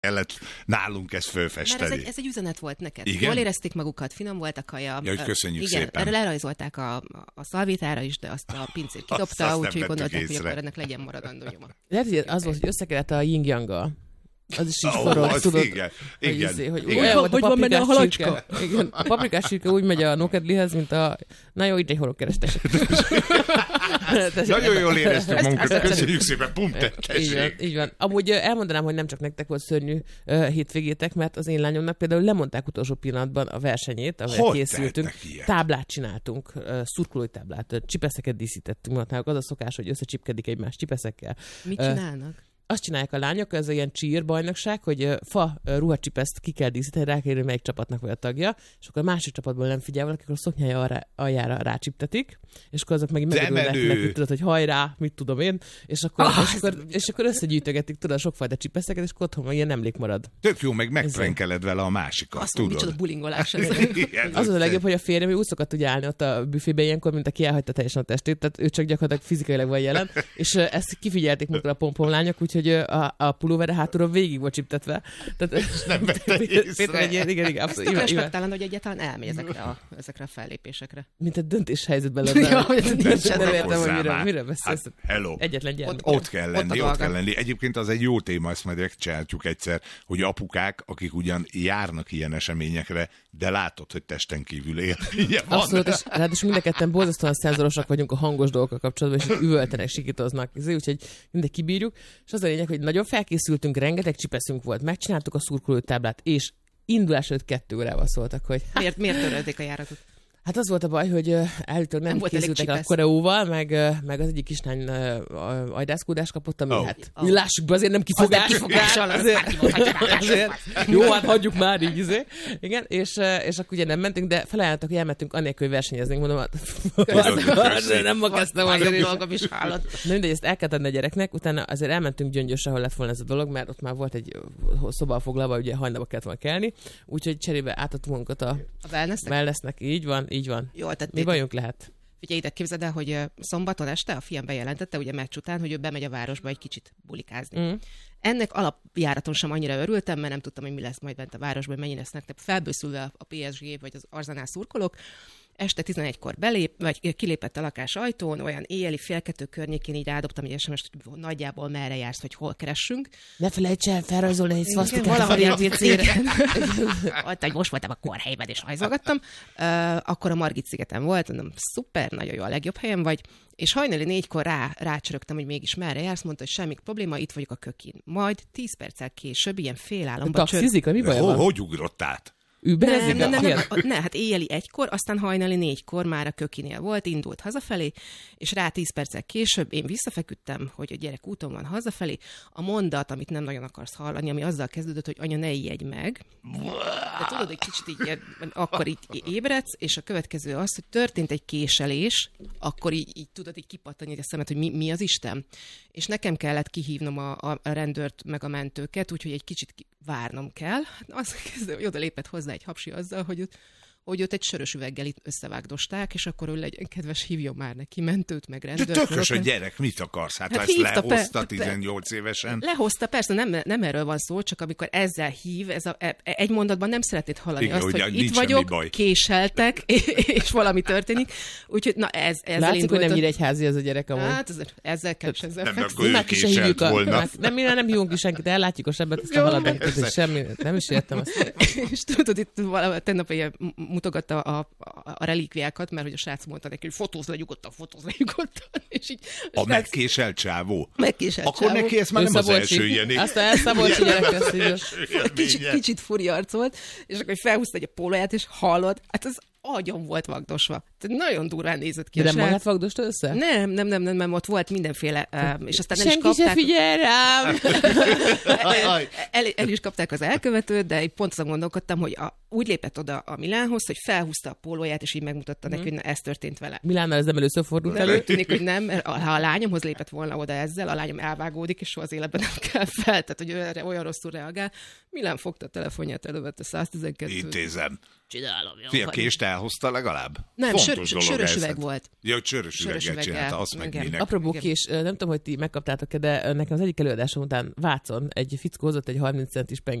kellett nálunk ezt fölfesteni. Mert ez egy üzenet volt neked. Igen? Jól érezték magukat, finom volt a kaja. Ja, hogy köszönjük igen, szépen. Erre lerajzolták a szalvétára is, de azt a pincér kidobta, úgyhogy gondolták, hogy akkor ennek legyen maradandó nyoma. Lehet, hogy az volt, hogy összekerült a yin-yang-gal. Az is így forog, tudod. Igen. Hogy van benne a halacska? Igen, a paprikás csirke úgy megy a nokedlihez, mint a... Na jó, itt egy horogkeresztesek. Nagyon jól éreztük magunkat, köszönjük szépen, pum, így van. Amúgy elmondanám, hogy nem csak nektek volt szörnyű hétvégétek, mert az én lányomnak például lemondták utolsó pillanatban a versenyét, ahol készültünk. Táblát csináltunk, szurkolói táblát, csipeszeket díszítettünk, mert náluk az a szokás, hogy összecsipkedik egymás csipeszekkel. Mit csinálnak? Azt csinálják a lányok, ez ilyen cheer bajnokság, hogy fa ruhacsipeszt ki kell díszíteni, rá kell írni, melyik csapatnak vagy a tagja, és akkor a másik csapatból nem figyel valaki, akkor a szoknyája aljára rácsiptetik, és akkor azok meg megörülnek neki, tudod, hogy hajrá, mit tudom én, és akkor összegyűjtögetik, tudod, sokfajta csipeszeket, és akkor otthon ilyen emlék marad. Tök jó, meg megprenkeled vele a másikat, azt tudod. Micsoda bulingolás ez. Az a legjobb, hogy a férjem úgy szokott ugye állni ott a büfébe ilyenkor, mint aki elhagyta teljesen a testét, tehát ő csak gyakorlatilag fizikailag van jelen, és ezt kifigyelték múltkor a pompomlányok, úgyhogy a pulóvere hátulról végig volt csiptetve. Nem vette észre. Igen, ez tök respektálandó, hogy egyáltalán elmegy ezekre a fellépésekre. Mint egy döntéshelyzetben lenne. Nem értem, hogy miről beszélsz. Hello. Egyetlen gyermek. Ott kell lenni. Egyébként az egy jó téma, ezt majd megcsináljuk egyszer, hogy apukák, akik ugyan járnak ilyen eseményekre, de látod, hogy testen kívül él. Abszolút, és ráadásul mind a ketten borzasztóan szenzorosak vagyunk a hangos dolgokkal kapcsolatban, és üvöltenek, sikítoznak, úgyhogy mindegy kibírjuk. És az a lényeg, hogy nagyon felkészültünk, rengeteg csipeszünk volt, megcsináltuk a szurkolótáblát, és indulás előtt 2 órával szóltak, hogy... Miért törölték a járatot? Hát az volt a baj, hogy állítólag nem készültek a koreóval, meg az egyik kislány ajdászkódást kapott, ami hát lássuk be, azért nem kifogás. Jó, hát hagyjuk már így. Igen, és akkor ugye nem mentünk, de felajánlottak, hogy elmentünk annélkül, hogy versenyeznénk. Mondom, nem magasztam azért is hálott. Na mindegy, ezt el kell tenni a gyereknek, utána azért elmentünk Gyöngyösre, ahol lett volna ez a dolog, mert ott már volt egy szoba foglalva, ugye hajnalba kellett volna kelni, úgyhogy cserébe átadtunk magunkat a wellnessnek. Így van. Jó, tehát mi bajunk lehet? Figyelj, ide képzeld el, hogy szombaton este a fiam bejelentette, ugye meccs után, hogy ő bemegy a városba egy kicsit bulikázni. Ennek alapjáraton sem annyira örültem, mert nem tudtam, hogy mi lesz majd bent a városban, hogy mennyi lesznek felbőszülve a PSG vagy az Arsenal szurkolók. Este 11-kor kilépett a lakás ajtón, olyan éjjeli 1:30 környékén így rádobtam egy SMS-t, hogy nagyjából merre jársz, vagy hol keressünk. Ne felejts el felrajzolni egy szvasztikát. Valahol ilyen WC-re. Most voltam a kórhelyben, és rajzolgattam. Akkor a Margit-szigeten volt, mondom, szuper, nagyon jó, a legjobb helyen vagy. És hajnali 4-kor rácsörögtem, hogy mégis merre jársz, mondta, hogy semmi probléma, itt vagyok a kökin. Majd 10 perccel később, ilyen félálomban taxizik, mi baj van? Hogy ugrott át? Nem, hát éjjeli 1-kor, aztán hajnali 4-kor már a kökinél volt, indult hazafelé, és rá 10 perccel később én visszafeküdtem, hogy a gyerek úton van hazafelé. A mondat, amit nem nagyon akarsz hallani, ami azzal kezdődött, hogy anya, ne ijedj meg. De tudod, egy kicsit így, akkor így ébredsz, és a következő az, hogy történt egy késelés, akkor így tudod így kipattani a szemet, hogy mi az Isten. És nekem kellett kihívnom a rendőrt meg a mentőket, úgyhogy egy kicsit várnom kell. Az kezdve, hogy oda lépett hozzá egy hapsi azzal, hogy őt egy sörös üveggel itt összevágdosták, és akkor ő legyen kedves, hívjon már neki mentőt, meg rendőrt. De tökös a gyerek, mit akarsz? Hát ezt lehozta 18 évesen. Lehozta, persze, nem erről van szó, csak amikor ezzel hív, egy mondatban nem szeretnéd hallani. Igen, azt, hogy itt vagyok, késeltek, és valami történik. Úgyhogy, na ez látszik, hogy nem Nyíregyházi ez a gyerek amúgy. Hát ezzel kell sem. Nem, akkor ő késelt volna. Nem hívunk ki senkit, ellátjuk a sebbet, aztán haladunk. Semmi, nem is értem azt. És tudod, itt tegnap mutogatta a relikviákat, mert hogy a srác mondta neki, hogy fotózz le nyugodtan. És így, a megkéselt csávó? Megkéselt akkor csávó. Neki ez már nem az első ilyené. Aztán elszabolcsi gyerek kicsit furi arc volt, és akkor felhúzta egy a pólóját, és hallod, hát az agyon volt vagdosva. Tehát nagyon durván nézett ki. De nem magát vagdosta össze? Nem, ott volt mindenféle, és aztán senki se figyel rám! El is kapták az elkövetőt, de pont azon gondolkodtam, hogy úgy lépett oda a Milánhoz, hogy felhúzta a pólóját, és így megmutatta neki, hogy na, ez történt vele. Milánnal ez nem először fordult De elő. úgy tűnik, hogy nem, mert ha a lányomhoz lépett volna oda ezzel, a lányom elvágódik, és soha az életben nem kell fel, tehát hogy ő erre olyan rosszul reagál. Milán fogta a telefonját, elővette 112-t. Intézem. Csinálom. Fia, kést elhozta legalább? Nem, Fontos dolog sörös ez. üveg volt. Ja, hogy sörös üveggel csinálta, azt meg igen. minek. Apropó kés, nem tudom, hogy ti megkaptátok-e, de nekem az egyik előadásom után Vácon egy fickó hozott egy 30 centis